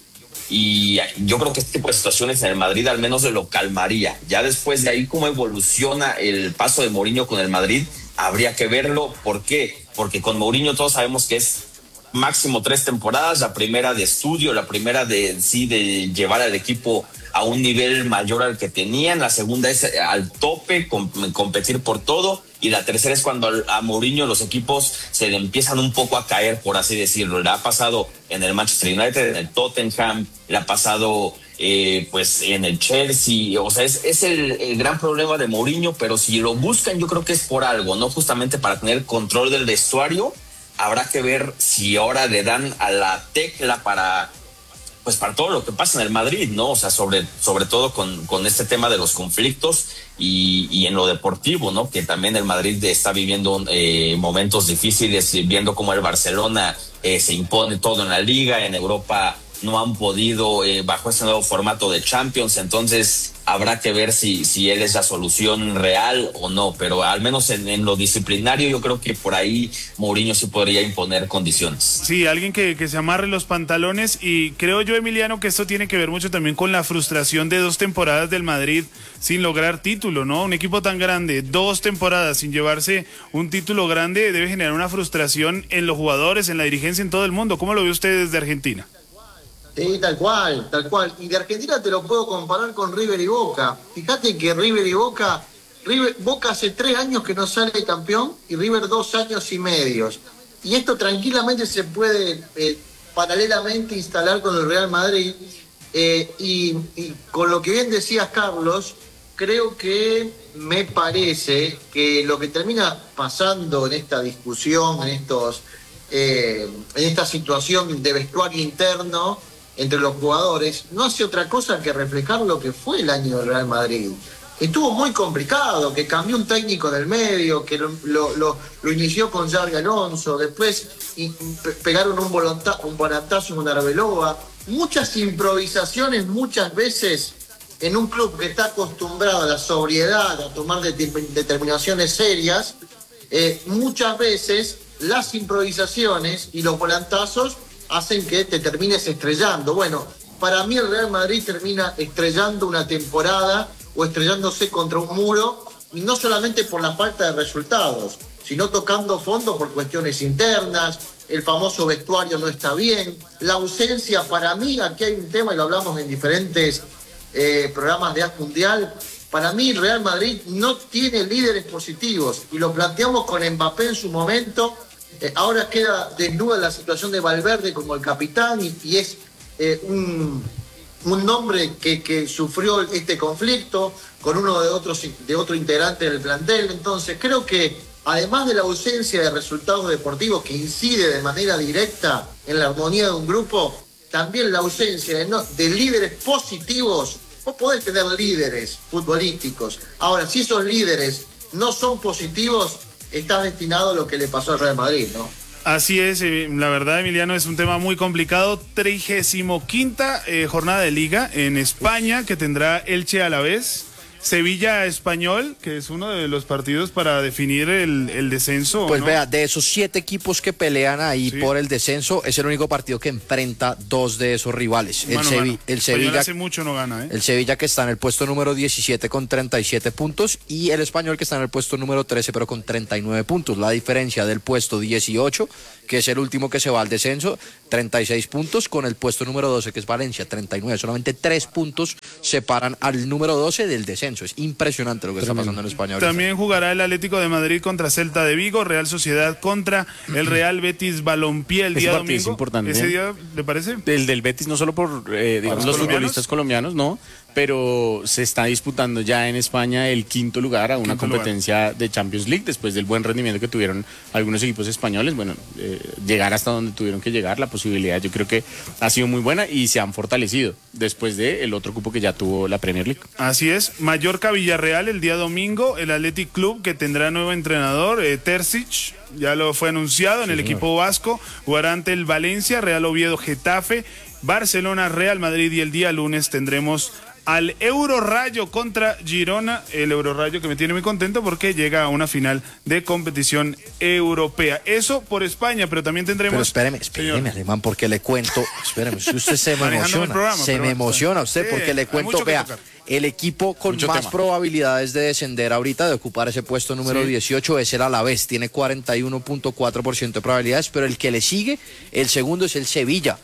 Speaker 21: y yo creo que este tipo de situaciones en el Madrid al menos lo calmaría. Ya después de ahí cómo evoluciona el paso de Mourinho con el Madrid habría que verlo. ¿Por qué? Porque con Mourinho todos sabemos que es máximo 3 temporadas, la primera de estudio, la primera de llevar al equipo a un nivel mayor al que tenían, la segunda es al tope, competir por todo, y la tercera es cuando a Mourinho los equipos se le empiezan un poco a caer, por así decirlo. Le ha pasado en el Manchester United, en el Tottenham, le ha pasado pues en el Chelsea. O sea, es el gran problema de Mourinho, pero si lo buscan yo creo que es por algo, no justamente para tener control del vestuario. Habrá que ver si ahora le dan a la tecla para todo lo que pasa en el Madrid, ¿no? O sea, sobre todo con este tema de los conflictos y en lo deportivo, ¿no? Que también el Madrid está viviendo momentos difíciles, viendo cómo el Barcelona se impone todo en la liga, en Europa no han podido bajo este nuevo formato de Champions. Entonces habrá que ver si él es la solución real o no, pero al menos en lo disciplinario yo creo que por ahí Mourinho sí podría imponer condiciones.
Speaker 17: Sí, alguien que se amarre los pantalones, y creo yo, Emiliano, que esto tiene que ver mucho también con la frustración de 2 temporadas del Madrid sin lograr título, ¿no? Un equipo tan grande, 2 temporadas sin llevarse un título grande, debe generar una frustración en los jugadores, en la dirigencia, en todo el mundo. ¿Cómo lo ve usted desde Argentina?
Speaker 22: Sí, tal cual. Y de Argentina te lo puedo comparar con River y Boca. Fíjate que River y Boca hace 3 años que no sale campeón y River 2 años y medio. Y esto tranquilamente se puede paralelamente instalar con el Real Madrid. Y con lo que bien decías, Carlos, creo que me parece que lo que termina pasando en esta discusión, en esta situación de vestuario interno entre los jugadores, no hace otra cosa que reflejar lo que fue el año del Real Madrid. Estuvo muy complicado, que cambió un técnico en el medio, que lo inició con Xabi Alonso, después pegaron un volantazo con Arbeloa, muchas improvisaciones, muchas veces en un club que está acostumbrado a la sobriedad, a tomar determinaciones serias, muchas veces las improvisaciones y los volantazos hacen que te termines estrellando. Bueno, para mí el Real Madrid termina estrellando una temporada o estrellándose contra un muro, y no solamente por la falta de resultados, sino tocando fondo por cuestiones internas. El famoso vestuario no está bien, la ausencia, para mí, aquí hay un tema y lo hablamos en diferentes programas de As Mundial. Para mí el Real Madrid no tiene líderes positivos, y lo planteamos con Mbappé en su momento. Ahora queda desnuda la situación de Valverde como el capitán, y es un nombre que sufrió este conflicto con uno de otro integrante del plantel. Entonces creo que además de la ausencia de resultados deportivos que incide de manera directa en la armonía de un grupo, también la ausencia de líderes positivos. Vos podés tener líderes futbolísticos. Ahora, si esos líderes no son positivos, estás destinado a lo que le pasó al Real Madrid, ¿no?
Speaker 17: Así es, la verdad, Emiliano, es un tema muy complicado. 35ª jornada de Liga en España, que tendrá Elche Alavés, Sevilla Español, que es uno de los partidos para definir el descenso.
Speaker 18: Pues
Speaker 17: ¿no?
Speaker 18: vea, de esos 7 equipos que pelean ahí por el descenso, es el único partido que enfrenta 2 de esos rivales. El Sevilla
Speaker 17: hace mucho no gana,
Speaker 18: El Sevilla, que está en el puesto número 17 con 37 puntos, y el Español, que está en el puesto número 13 pero con 39 puntos. La diferencia del puesto 18, que es el último que se va al descenso, 36 puntos, con el puesto número 12, que es Valencia, 39. Solamente 3 puntos separan al número 12 del descenso. Es impresionante lo que está pasando en España ahorita.
Speaker 17: También jugará el Atlético de Madrid contra Celta de Vigo, Real Sociedad contra el Real Betis Balompié el día domingo.
Speaker 19: Es importante.
Speaker 17: ¿Ese día le parece?
Speaker 19: El del Betis, no solo por digamos, los futbolistas colombianos, no, pero se está disputando ya en España el 5º lugar a una competencia de Champions League, después del buen rendimiento que tuvieron algunos equipos españoles. Bueno, llegar hasta donde tuvieron que llegar, la posibilidad yo creo que ha sido muy buena y se han fortalecido después del otro cupo que ya tuvo la Premier League.
Speaker 17: Así es, Mallorca Villarreal el día domingo, el Athletic Club, que tendrá nuevo entrenador, Terzic, ya lo fue anunciado, en el equipo vasco, jugará ante el Valencia, Real Oviedo Getafe, Barcelona Real Madrid, y el día lunes tendremos al Eurorayo contra Girona, el Eurorayo que me tiene muy contento porque llega a una final de competición europea. Eso por España, pero también tendremos...
Speaker 18: Pero espéreme, Alemán, porque le cuento, espéreme, usted se me emociona, usted porque le cuento, vea, el equipo con más probabilidades de descender ahorita, de ocupar ese puesto número 18, es el Alavés, tiene 41.4% de probabilidades, pero el que le sigue, el segundo, es el Sevilla,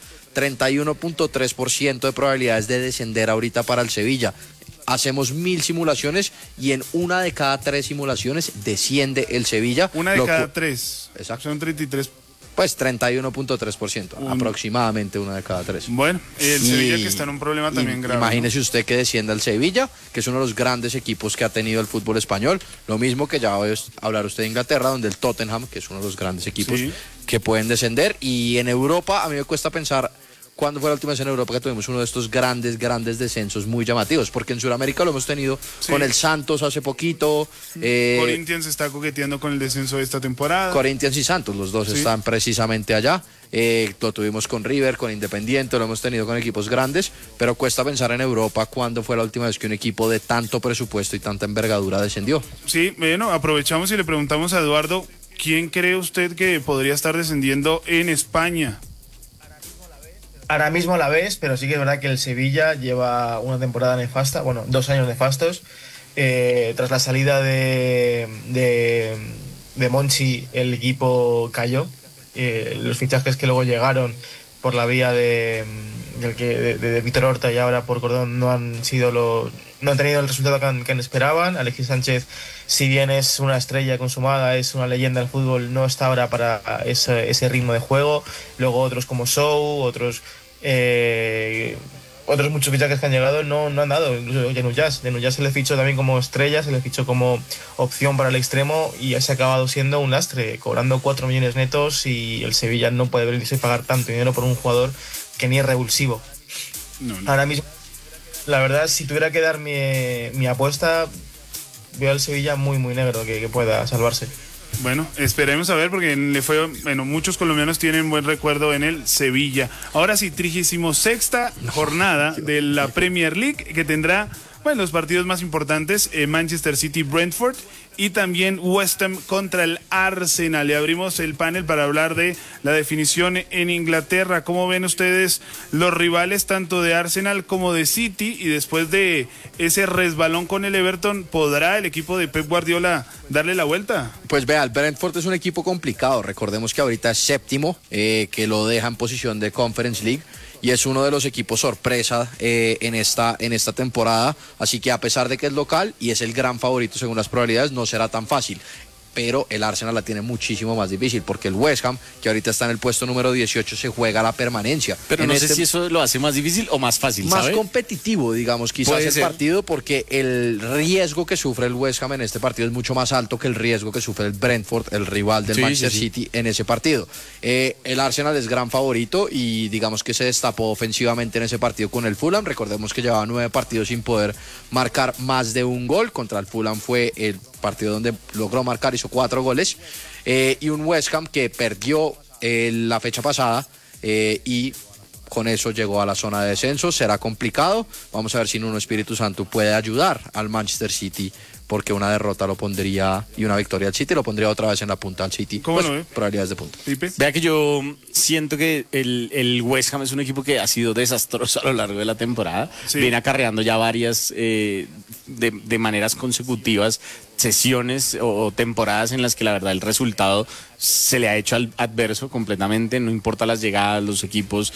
Speaker 18: 31.3% de probabilidades de descender ahorita para el Sevilla. Hacemos 1000 simulaciones y en 1 de cada 3 simulaciones desciende el Sevilla.
Speaker 17: 1 de cada 3.
Speaker 18: Exacto.
Speaker 17: Son 33.
Speaker 18: Pues 31.3%, aproximadamente 1 de cada 3.
Speaker 17: Bueno, el Sevilla, que está en un problema también grave.
Speaker 18: Imagínese usted que descienda el Sevilla, que es uno de los grandes equipos que ha tenido el fútbol español. Lo mismo que ya va a hablar usted de Inglaterra, donde el Tottenham, que es uno de los grandes equipos que pueden descender. Y en Europa, a mí me cuesta pensar cuándo fue la última vez en Europa que tuvimos uno de estos grandes descensos muy llamativos, porque en Sudamérica lo hemos tenido con el Santos hace poquito.
Speaker 17: Corinthians está coqueteando con el descenso de esta temporada.
Speaker 18: Corinthians y Santos, los dos están precisamente allá. Lo tuvimos con River, con Independiente, lo hemos tenido con equipos grandes, pero cuesta pensar en Europa cuándo fue la última vez que un equipo de tanto presupuesto y tanta envergadura descendió.
Speaker 17: Sí, bueno, aprovechamos y le preguntamos a Eduardo, ¿quién cree usted que podría estar descendiendo en España?
Speaker 20: Ahora mismo la ves, pero sí que es verdad que el Sevilla lleva una temporada nefasta, bueno, 2 años nefastos. Tras la salida de Monchi, el equipo cayó. Los fichajes que luego llegaron por la vía de Víctor Horta y ahora por Cordón no han tenido el resultado que esperaban. Alexis Sánchez, si bien es una estrella consumada, es una leyenda del fútbol, no está ahora para ese ritmo de juego. Luego otros como Sou, otros muchos fichajes que han llegado no han dado. Incluso de Nuyas se le fichó también como estrella, se le fichó como opción para el extremo y ya se ha acabado siendo un lastre, cobrando 4 millones netos, y el Sevilla no puede permitirse pagar tanto dinero por un jugador que ni es revulsivo. No. Ahora mismo, la verdad, si tuviera que dar mi apuesta, veo al Sevilla muy negro que pueda salvarse.
Speaker 17: Bueno, esperemos a ver, porque muchos colombianos tienen buen recuerdo en el Sevilla. Ahora sí, 36ª jornada de la Premier League, que tendrá los partidos más importantes, Manchester City, Brentford, y también West Ham contra el Arsenal. Le abrimos el panel para hablar de la definición en Inglaterra. ¿Cómo ven ustedes los rivales tanto de Arsenal como de City? Y después de ese resbalón con el Everton, ¿podrá el equipo de Pep Guardiola darle la vuelta?
Speaker 18: Pues vea, el Brentford es un equipo complicado. Recordemos que ahorita es 7º, que lo deja en posición de Conference League, y es uno de los equipos sorpresa en esta temporada, así que a pesar de que es local y es el gran favorito según las probabilidades, no será tan fácil. pero el Arsenal la tiene muchísimo más difícil, porque el West Ham, que ahorita está en el puesto número 18, se juega la permanencia.
Speaker 19: Pero no sé si eso lo hace más difícil o más fácil,
Speaker 18: más
Speaker 19: ¿sabe?
Speaker 18: competitivo, digamos, quizás el partido, porque el riesgo que sufre el West Ham en este partido es mucho más alto que el riesgo que sufre el Brentford, el rival del Manchester City en ese partido. El Arsenal es gran favorito y digamos que se destapó ofensivamente en ese partido con el Fulham. Recordemos que llevaba 9 partidos sin poder marcar más de un gol. Contra el Fulham fue el partido donde logró marcar, hizo 4 goles. Y un West Ham que perdió la fecha pasada y con eso llegó a la zona de descenso. Será complicado. Vamos a ver si Nuno Espíritu Santo puede ayudar al Manchester City, porque una derrota lo pondría y una victoria al City lo pondría otra vez en la punta al City.
Speaker 17: ¿Cómo
Speaker 18: pues,
Speaker 17: lo ve?
Speaker 18: Probabilidades de punta.
Speaker 19: Vea que yo siento que el West Ham es un equipo que ha sido desastroso a lo largo de la temporada.
Speaker 17: Sí.
Speaker 19: Viene acarreando ya varias de maneras consecutivas sesiones o temporadas en las que la verdad el resultado se le ha hecho al adverso completamente, no importa las llegadas, los equipos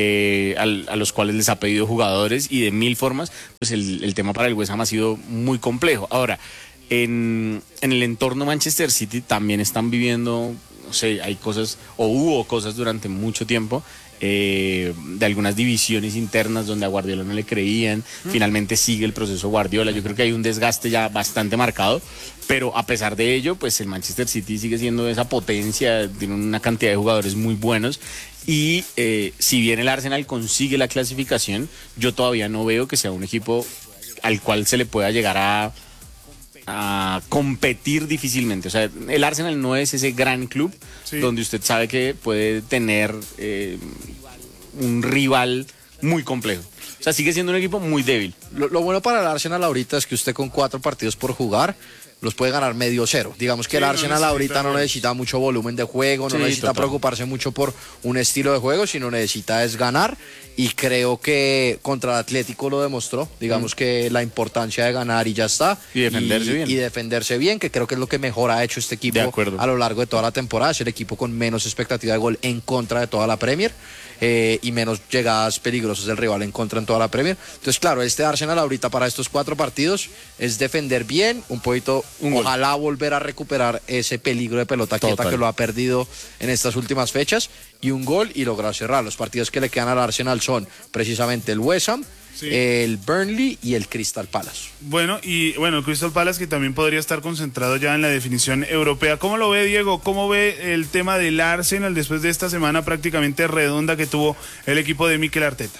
Speaker 19: a los cuales les ha pedido jugadores y de mil formas, pues el tema para el West Ham ha sido muy complejo. Ahora, en el entorno Manchester City también están viviendo, no sé, hay cosas o hubo cosas durante mucho tiempo de algunas divisiones internas donde a Guardiola no le creían. Finalmente sigue el proceso Guardiola. Yo creo que hay un desgaste ya bastante marcado, pero a pesar de ello, pues el Manchester City sigue siendo esa potencia, tiene una cantidad de jugadores muy buenos. Y si bien el Arsenal consigue la clasificación, yo todavía no veo que sea un equipo al cual se le pueda llegar a competir difícilmente. O sea, el Arsenal no es ese gran club donde usted sabe que puede tener un rival muy complejo. O sea, sigue siendo un equipo muy débil.
Speaker 18: Lo bueno para el Arsenal ahorita es que usted con 4 partidos por jugar los puede ganar 0-0. Digamos que el Arsenal ahorita no necesita mucho volumen de juego, no necesita preocuparse mucho por un estilo de juego, sino necesita es ganar, y creo que contra el Atlético lo demostró. Digamos que la importancia de ganar y ya está.
Speaker 19: Y defenderse bien.
Speaker 18: Y defenderse bien, que creo que es lo que mejor ha hecho este equipo a lo largo de toda la temporada. Es el equipo con menos expectativa de gol en contra de toda la Premier. Y menos llegadas peligrosas del rival en contra en toda la Premier. Entonces, claro, este Arsenal ahorita para estos 4 partidos es defender bien, un poquito, ojalá volver a recuperar ese peligro de pelota quieta que lo ha perdido en estas últimas fechas, y un gol y lograr cerrar. Los partidos que le quedan al Arsenal son precisamente el West Ham, el Burnley y el Crystal Palace.
Speaker 17: Bueno, el Crystal Palace, que también podría estar concentrado ya en la definición europea. ¿Cómo lo ve, Diego? ¿Cómo ve el tema del Arsenal después de esta semana prácticamente redonda que tuvo el equipo de Mikel Arteta?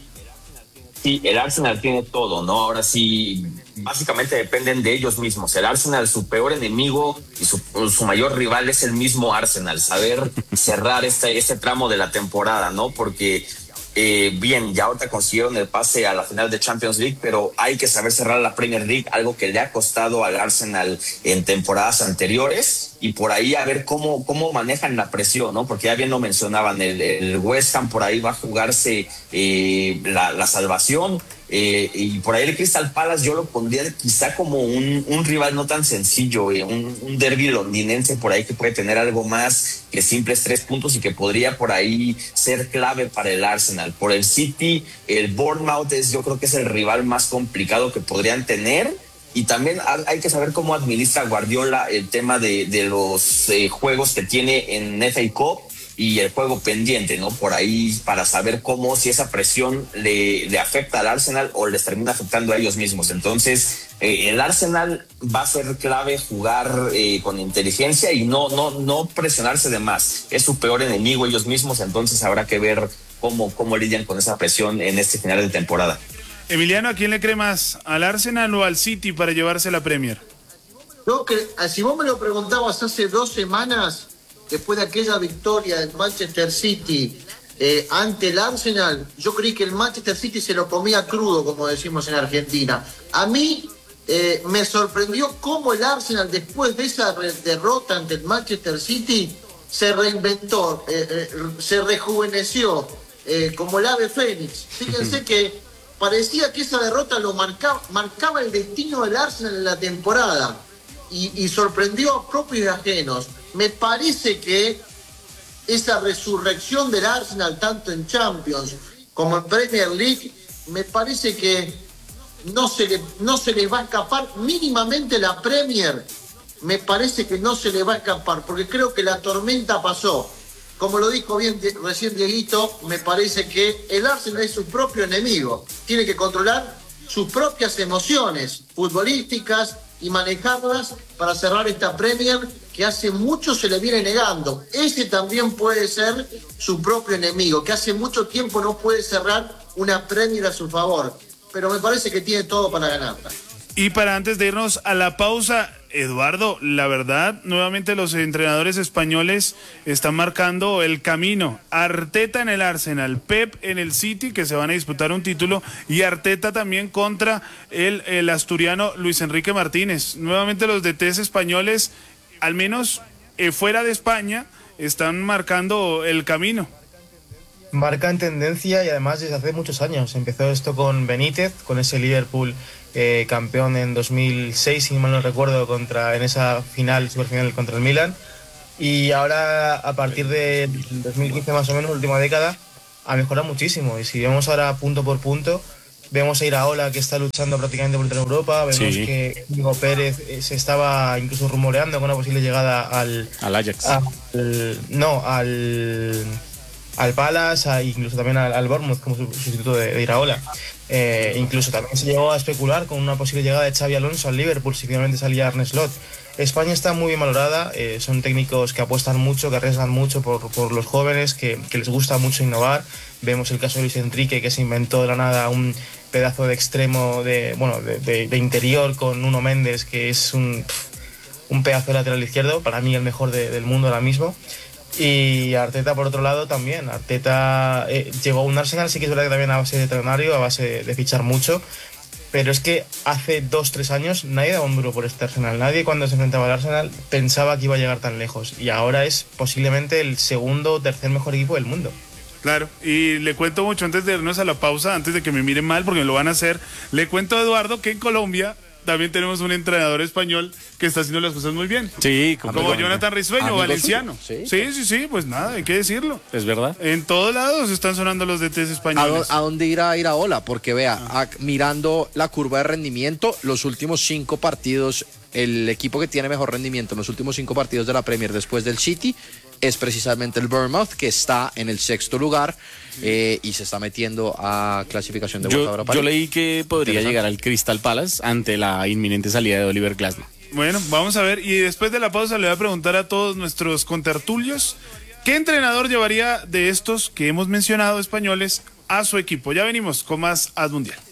Speaker 21: Sí, el Arsenal tiene todo, ¿no? Ahora sí, básicamente dependen de ellos mismos. El Arsenal, su peor enemigo y su mayor rival es el mismo Arsenal. Saber cerrar este tramo de la temporada, ¿no? Porque bien, ya ahorita consiguieron el pase a la final de Champions League, pero hay que saber cerrar la Premier League, algo que le ha costado al Arsenal en temporadas anteriores, y por ahí a ver cómo manejan la presión, ¿no? Porque ya bien lo mencionaban, el West Ham por ahí va a jugarse la salvación. Y por ahí el Crystal Palace yo lo pondría quizá como un rival no tan sencillo, un derbi londinense por ahí que puede tener algo más que simples 3 puntos y que podría por ahí ser clave para el Arsenal. Por el City, el Bournemouth yo creo que es el rival más complicado que podrían tener. Y también hay que saber cómo administra Guardiola el tema de los juegos que tiene en FA Cup y el juego pendiente, ¿no? Por ahí, para saber cómo, si esa presión le afecta al Arsenal o les termina afectando a ellos mismos. Entonces, el Arsenal va a ser clave jugar con inteligencia y no presionarse de más. Es su peor enemigo ellos mismos, entonces habrá que ver cómo lidian con esa presión en este final de temporada.
Speaker 17: Emiliano, ¿a quién le cree más? ¿Al Arsenal o al City para llevarse la Premier?
Speaker 22: Si vos me lo preguntabas hace 2 semanas, después de aquella victoria del Manchester City ante el Arsenal, yo creí que el Manchester City se lo comía crudo, como decimos en Argentina. A mí me sorprendió cómo el Arsenal, después de esa derrota ante el Manchester City, se reinventó, se rejuveneció, como el ave fénix. Fíjense que parecía que esa derrota lo marcaba el destino del Arsenal en la temporada, y sorprendió a propios y ajenos. Me parece que esa resurrección del Arsenal, tanto en Champions como en Premier League, me parece que no se les va a escapar mínimamente la Premier, me parece que no se le va a escapar, porque creo que la tormenta pasó. Como lo dijo bien recién Dieguito, me parece que el Arsenal es su propio enemigo. Tiene que controlar sus propias emociones futbolísticas y manejarlas para cerrar esta Premier que hace mucho se le viene negando. Ese también puede ser su propio enemigo, que hace mucho tiempo no puede cerrar una Premier a su favor. Pero me parece que tiene todo para ganarla.
Speaker 17: Y para antes de irnos a la pausa, Eduardo, la verdad, nuevamente los entrenadores españoles están marcando el camino. Arteta en el Arsenal, Pep en el City, que se van a disputar un título, y Arteta también contra el asturiano Luis Enrique Martínez. Nuevamente los DTs españoles, al menos fuera de España, están marcando el camino.
Speaker 20: Marcan tendencia y además desde hace muchos años. Empezó esto con Benítez, con ese Liverpool campeón en 2006, si mal no recuerdo, en esa superfinal contra el Milan. Y ahora, a partir de 2015 más o menos, última década, ha mejorado muchísimo. Y si vemos ahora punto por punto, vemos a Iraola, que está luchando prácticamente por entrar a Europa. Vemos que Diego Pérez se estaba incluso rumoreando con una posible llegada al Ajax. Al Palace, incluso también al Bournemouth como sustituto de Iraola. Incluso también se llegó a especular con una posible llegada de Xabi Alonso al Liverpool si finalmente salía Arne Slot. España está muy bien valorada, son técnicos que apuestan mucho, que arriesgan mucho por los jóvenes, que les gusta mucho innovar. Vemos el caso de Luis Enrique, que se inventó de la nada un pedazo de extremo de interior con Nuno Méndez, que es un pedazo de lateral izquierdo, para mí el mejor del mundo ahora mismo. Y Arteta, por otro lado, también. Arteta llegó a un Arsenal, sí que es verdad que también a base de trenario, a base de fichar mucho, pero es que hace 2-3 años nadie daba un duro por este Arsenal. Nadie, cuando se enfrentaba al Arsenal, pensaba que iba a llegar tan lejos, y ahora es posiblemente el segundo o tercer mejor equipo del mundo.
Speaker 17: Claro, y le cuento mucho antes de irnos a la pausa, antes de que me miren mal porque me lo van a hacer, le cuento a Eduardo que en Colombia también tenemos un entrenador español que está haciendo las cosas muy bien.
Speaker 19: Sí,
Speaker 17: como Jonathan Risueño, valenciano. Sí, pues nada, hay que decirlo.
Speaker 19: Es verdad.
Speaker 17: En todos lados están sonando los DTs españoles.
Speaker 18: ¿A dónde irá Iraola? Porque vea, mirando la curva de rendimiento, los últimos 5 partidos, el equipo que tiene mejor rendimiento en los últimos 5 partidos de la Premier después del City es precisamente el Bournemouth, que está en el 6º lugar y se está metiendo a clasificación de vuelta a Europa.
Speaker 19: Yo leí que podría llegar al Crystal Palace ante la inminente salida de Oliver Glasner.
Speaker 17: Bueno, vamos a ver, y después de la pausa le voy a preguntar a todos nuestros contertulios ¿qué entrenador llevaría de estos que hemos mencionado españoles a su equipo? Ya venimos con más Ad Mundial.